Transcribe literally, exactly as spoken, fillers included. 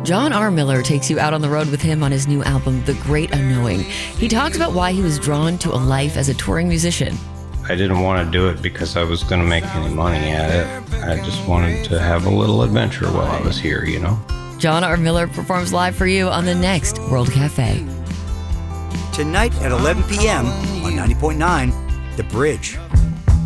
John R. Miller takes you out on the road with him on his new album, The Great Unknowing. He talks about why he was drawn to a life as a touring musician. I didn't want to do it because I was going to make any money at it. I just wanted to have a little adventure while I was here, you know? John R. Miller performs live for you on the next World Cafe. Tonight at eleven p.m. on ninety point nine, The Bridge.